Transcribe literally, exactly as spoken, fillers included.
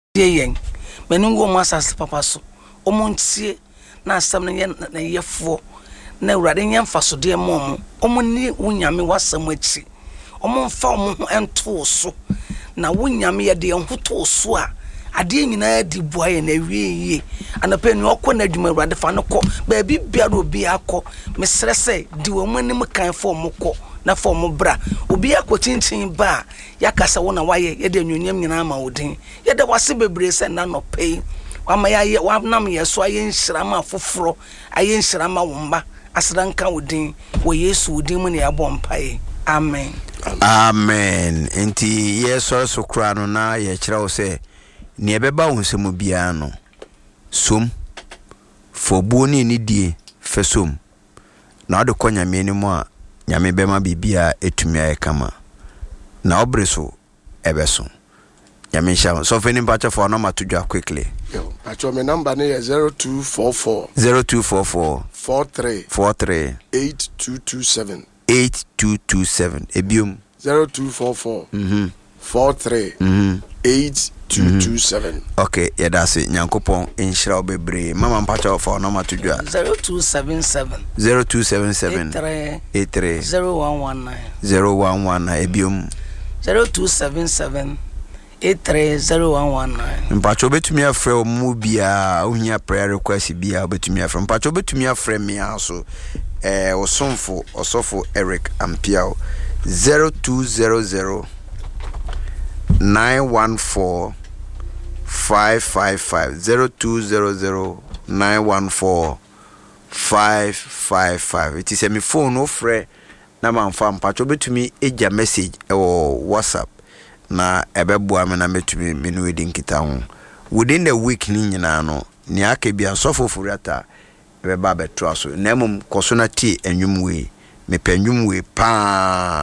yen menungo masas papa so omontie na asam na na yefo na urade nyamfa so de mom omoni wunyame wasam achi omomfa omho ento so na wunyame ye de enhoto so a ade nyina di boaye na wieye anapeni okọ na adwuma urade fa no kọ ba bi bia do bi akọ mesrese di wo manim kan fo mokọ na fo mo bra obi akotinchin ba yakasa wona waye ye de nwunyam nyina ma odin ye de wase bebre se na no pay wama ye wanam ye so aye nhirama foforo aye nhirama womba asranka odin wo Yesu odin mu ne yabo mpae amen amen enti yeso so kra no na ye kira wo se ne ebeba wo nsemu bia no som fobuo ni ni die fesom na ade konya me ni mu a nyame bema bibia etumi aye kama na obreso ebeso nyame sha so feni mpacha for number to dwa quickly yo pacho me number ne zero two four four zero two four four four three four three eight two two seven eight two two seven ebium zero two four four mhm four three mhm eight two two seven. Okay, yeah, that's it. Nyankopon inshira obebre. Mama mpacha for number to dwa zero two seven seven zero two seven seven eight three zero one one nine zero one one nine ebium zero two seven seven eight three zero one one nine. Mpacha obetumi afre omu bia ohia prayer request bia obetumi afre. Mpacha obetumi afre me aso eh osonfo osofo Eric Ampiao zero two zero zero nine one four five five five zero two zero zero nine one four five five five. It is a me phone no frɛ na manfa mpacho betumi eja message e WhatsApp na ebeboa me na metumi me no edi nkita ho within the week ni nyina no ni aka bia sofo furiata ebeba betro so na mum koso na tie enwum we me panwum we pa